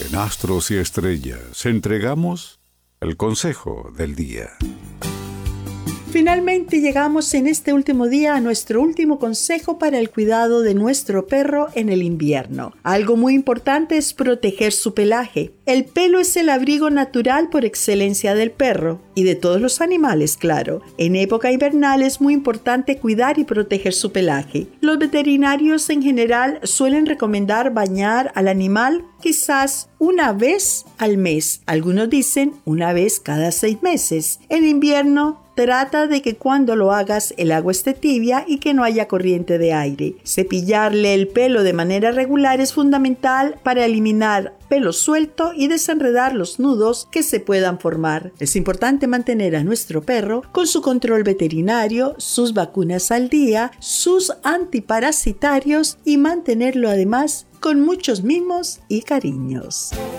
En Astros y Estrellas entregamos el consejo del día. Finalmente llegamos en este último día a nuestro último consejo para el cuidado de nuestro perro en el invierno. Algo muy importante es proteger su pelaje. El pelo es el abrigo natural por excelencia del perro y de todos los animales, claro. En época invernal es muy importante cuidar y proteger su pelaje. Los veterinarios en general suelen recomendar bañar al animal quizás una vez al mes. Algunos dicen una vez cada 6 meses. En invierno, trata de que cuando lo hagas el agua esté tibia y que no haya corriente de aire. Cepillarle el pelo de manera regular es fundamental para eliminar pelo suelto y desenredar los nudos que se puedan formar. Es importante mantener a nuestro perro con su control veterinario, sus vacunas al día, sus antiparasitarios y mantenerlo además con muchos mimos y cariños.